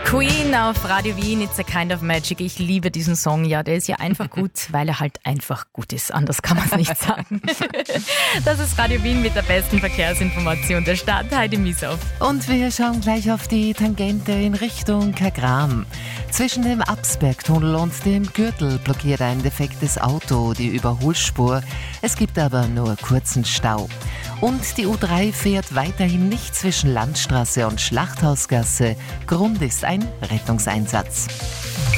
Queen auf Radio Wien, It's a Kind of Magic. Ich liebe diesen Song, ja, der ist ja einfach gut, weil er halt einfach gut ist. Anders kann man es nicht sagen. Das ist Radio Wien mit der besten Verkehrsinformation der Stadt, Heidi Mieshoff. Und wir schauen gleich auf die Tangente in Richtung Kagram. Zwischen dem Absbergtunnel und dem Gürtel blockiert ein defektes Auto die Überholspur. Es gibt aber nur kurzen Stau. Und die U3 fährt weiterhin nicht zwischen Landstraße und Schlachthausgasse. Grund ist ein Rettungseinsatz.